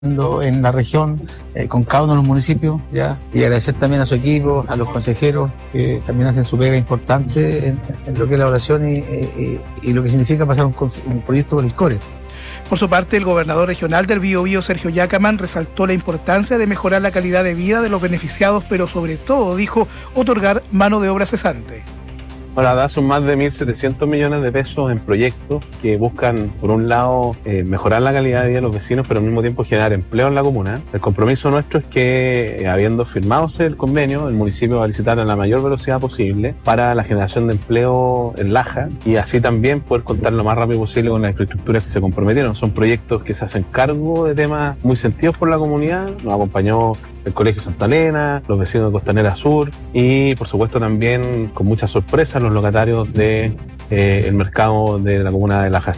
en la región, con cada uno de los municipios, ¿ya? Y agradecer también a su equipo, a los consejeros, que también hacen su pega importante en lo que es la evaluación y lo que significa pasar un proyecto por el CORE. Por su parte, el gobernador regional del Biobío, Sergio Yacaman, resaltó la importancia de mejorar la calidad de vida de los beneficiados, pero sobre todo, dijo, otorgar mano de obra cesante. Ahora son más de 1.700 millones de pesos en proyectos que buscan, por un lado, mejorar la calidad de vida de los vecinos, pero al mismo tiempo generar empleo en la comuna. El compromiso nuestro es que, habiendo firmado el convenio, el municipio va a licitar a la mayor velocidad posible para la generación de empleo en Laja y así también poder contar lo más rápido posible con las infraestructuras que se comprometieron. Son proyectos que se hacen cargo de temas muy sentidos por la comunidad. Nos acompañó el Colegio Santa Elena, los vecinos de Costanera Sur y, por supuesto, también con mucha sorpresa los locatarios del mercado de la comuna de Laja.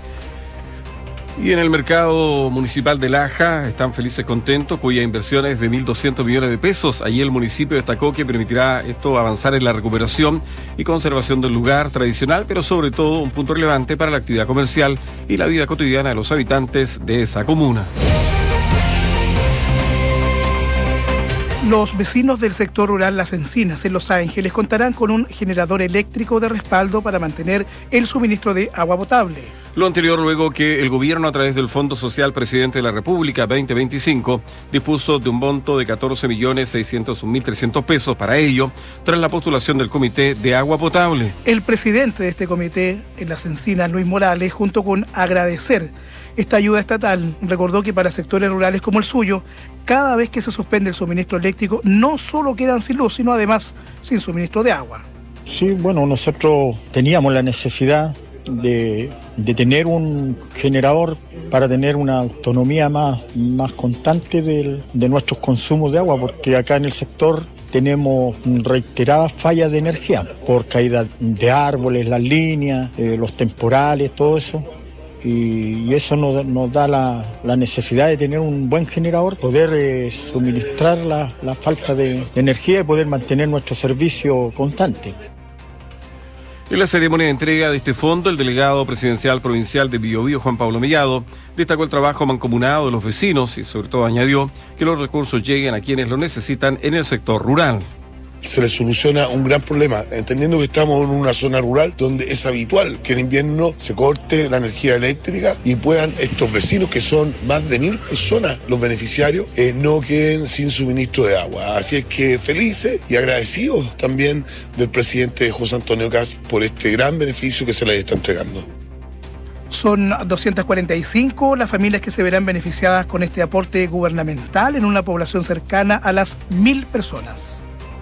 Y en el mercado municipal de Laja están felices y contentos, cuya inversión es de 1.200 millones de pesos. Allí el municipio destacó que permitirá esto avanzar en la recuperación y conservación del lugar tradicional, pero sobre todo un punto relevante para la actividad comercial y la vida cotidiana de los habitantes de esa comuna. Los vecinos del sector rural Las Encinas, en Los Ángeles, contarán con un generador eléctrico de respaldo para mantener el suministro de agua potable. Lo anterior luego que el gobierno, a través del Fondo Social Presidente de la República 2025, dispuso de un monto de 14.601.300 pesos para ello, tras la postulación del Comité de Agua Potable. El presidente de este comité en Las Encinas, Luis Morales, junto con agradecer esta ayuda estatal, recordó que para sectores rurales como el suyo, cada vez que se suspende el suministro eléctrico, no solo quedan sin luz, sino además sin suministro de agua. Sí, bueno, nosotros teníamos la necesidad de tener un generador para tener una autonomía más constante de nuestros consumos de agua, porque acá en el sector tenemos reiteradas fallas de energía por caída de árboles, las líneas, los temporales, todo eso. Y eso nos da la necesidad de tener un buen generador, poder suministrar la falta de energía y poder mantener nuestro servicio constante. En la ceremonia de entrega de este fondo, el delegado presidencial provincial de Biobío, Juan Pablo Mellado, destacó el trabajo mancomunado de los vecinos y sobre todo añadió que los recursos lleguen a quienes lo necesitan en el sector rural. Se le soluciona un gran problema, entendiendo que estamos en una zona rural donde es habitual que en invierno se corte la energía eléctrica y puedan estos vecinos, que son más de 1.000 personas los beneficiarios, no queden sin suministro de agua. Así es que felices y agradecidos también del presidente José Antonio Kast por este gran beneficio que se les está entregando. Son 245 las familias que se verán beneficiadas con este aporte gubernamental en una población cercana a las 1.000 personas.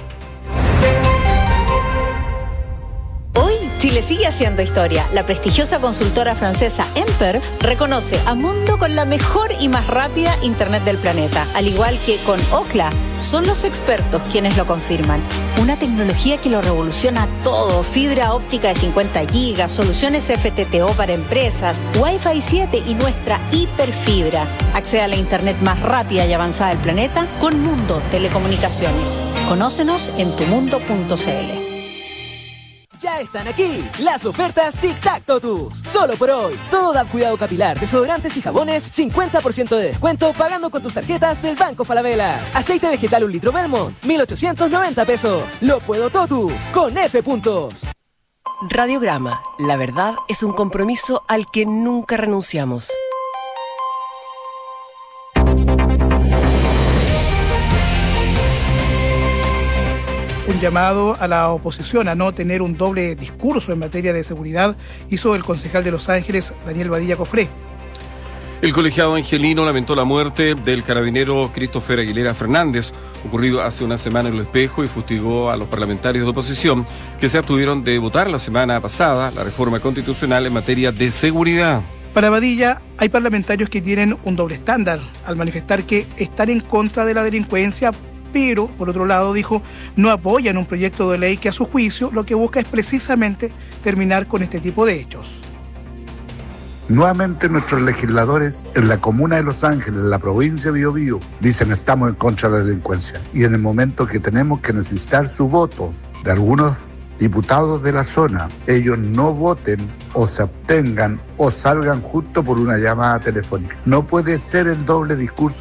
Hoy, Chile sigue haciendo historia. La prestigiosa consultora francesa Emper reconoce a Mundo con la mejor y más rápida Internet del planeta. Al igual que con Ookla, son los expertos quienes lo confirman. Una tecnología que lo revoluciona todo. Fibra óptica de 50 gigas, soluciones FTTO para empresas, Wi-Fi 7 y nuestra hiperfibra. Accede a la Internet más rápida y avanzada del planeta con Mundo Telecomunicaciones. Conócenos en tumundo.cl. Ya están aquí las ofertas Tic Tac Totus. Solo por hoy. Todo Dab Cuidado Capilar, desodorantes y jabones, 50% de descuento pagando con tus tarjetas del Banco Falabella. Aceite vegetal 1 litro Belmont, 1.890 pesos. Lo puedo Totus, con F puntos. Radiograma. La verdad es un compromiso al que nunca renunciamos. Un llamado a la oposición a no tener un doble discurso en materia de seguridad hizo el concejal de Los Ángeles, Daniel Badilla Cofré. El colegiado angelino lamentó la muerte del carabinero Christopher Aguilera Fernández, ocurrido hace una semana en Los Espejos, y fustigó a los parlamentarios de oposición que se abstuvieron de votar la semana pasada la reforma constitucional en materia de seguridad. Para Badilla, hay parlamentarios que tienen un doble estándar al manifestar que están en contra de la delincuencia, pero, por otro lado, dijo, no apoyan un proyecto de ley que, a su juicio, lo que busca es precisamente terminar con este tipo de hechos. Nuevamente nuestros legisladores en la comuna de Los Ángeles, en la provincia de Biobío, dicen estamos en contra de la delincuencia. Y en el momento que tenemos que necesitar su voto de algunos diputados de la zona, ellos no voten o se abstengan o salgan justo por una llamada telefónica. No puede ser el doble discurso